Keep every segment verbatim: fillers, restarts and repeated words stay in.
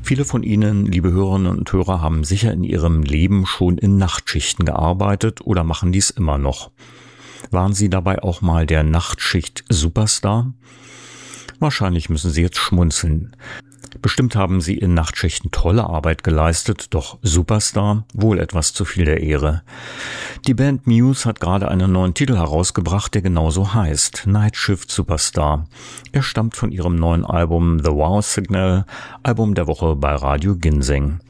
Viele von Ihnen, liebe Hörerinnen und Hörer, haben sicher in ihrem Leben schon in Nachtschichten gearbeitet oder machen dies immer noch. Waren Sie dabei auch mal der Nachtschicht-Superstar? Wahrscheinlich müssen Sie jetzt schmunzeln. Bestimmt haben Sie in Nachtschichten tolle Arbeit geleistet, doch Superstar wohl etwas zu viel der Ehre. Die Band Muse hat gerade einen neuen Titel herausgebracht, der genauso heißt, Night Shift Superstar. Er stammt von ihrem neuen Album The Wow Signal, Album der Woche bei Radio Ginseng.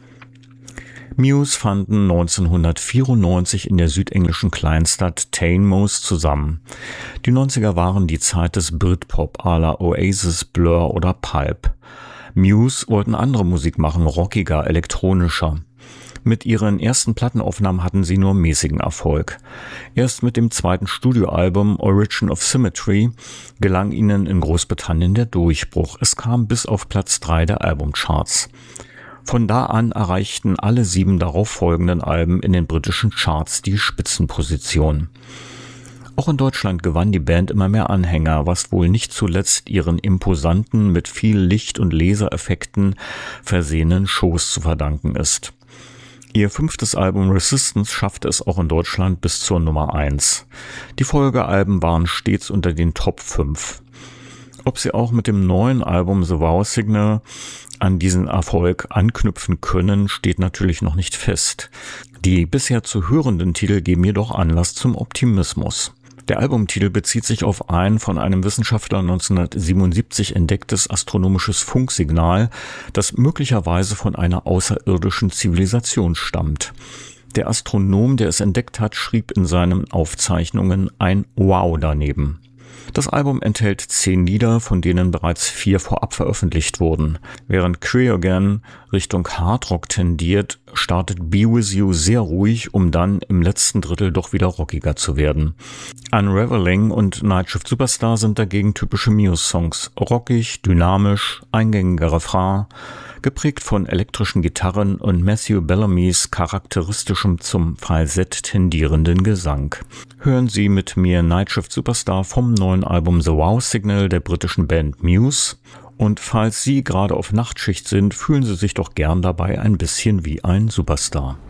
Muse fanden neunzehnhundertvierundneunzig in der südenglischen Kleinstadt Teignmouth zusammen. Die neunziger waren die Zeit des Britpop à la Oasis, Blur oder Pulp. Muse wollten andere Musik machen, rockiger, elektronischer. Mit ihren ersten Plattenaufnahmen hatten sie nur mäßigen Erfolg. Erst mit dem zweiten Studioalbum Origin of Symmetry gelang ihnen in Großbritannien der Durchbruch. Es kam bis auf Platz drei der Albumcharts. Von da an erreichten alle sieben darauf folgenden Alben in den britischen Charts die Spitzenposition. Auch in Deutschland gewann die Band immer mehr Anhänger, was wohl nicht zuletzt ihren imposanten, mit viel Licht- und Lasereffekten versehenen Shows zu verdanken ist. Ihr fünftes Album Resistance schaffte es auch in Deutschland bis zur Nummer eins. Die Folgealben waren stets unter den Top fünf. Ob sie auch mit dem neuen Album The Wow Signal an diesen Erfolg anknüpfen können, steht natürlich noch nicht fest. Die bisher zu hörenden Titel geben jedoch Anlass zum Optimismus. Der Albumtitel bezieht sich auf ein von einem Wissenschaftler neunzehnhundertsiebenundsiebzig entdecktes astronomisches Funksignal, das möglicherweise von einer außerirdischen Zivilisation stammt. Der Astronom, der es entdeckt hat, schrieb in seinen Aufzeichnungen ein Wow daneben. Das Album enthält zehn Lieder, von denen bereits vier vorab veröffentlicht wurden. Während Cryogen Richtung Hardrock tendiert, startet Be With You sehr ruhig, um dann im letzten Drittel doch wieder rockiger zu werden. Unraveling und Night Shift Superstar sind dagegen typische Muse-Songs. Rockig, dynamisch, eingängiger Refrain, geprägt von elektrischen Gitarren und Matthew Bellamy's charakteristischem zum Falsett tendierenden Gesang. Hören Sie mit mir Night Shift Superstar vom neuen Album The Wow Signal der britischen Band Muse. Und falls Sie gerade auf Nachtschicht sind, fühlen Sie sich doch gern dabei ein bisschen wie ein Superstar.